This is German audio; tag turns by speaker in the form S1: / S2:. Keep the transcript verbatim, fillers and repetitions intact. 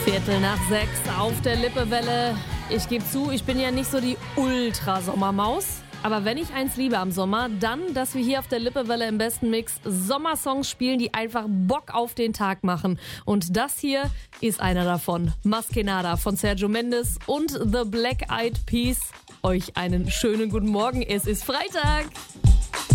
S1: Viertel nach sechs auf der Lippewelle. Ich gebe zu, ich bin ja nicht so die Ultra-Sommermaus. Aber wenn ich eins liebe am Sommer, dann, dass wir hier auf der Lippewelle im besten Mix Sommersongs spielen, die einfach Bock auf den Tag machen. Und das hier ist einer davon. Maskenada von Sergio Mendes und The Black Eyed Peas. Euch einen schönen guten Morgen. Es ist Freitag.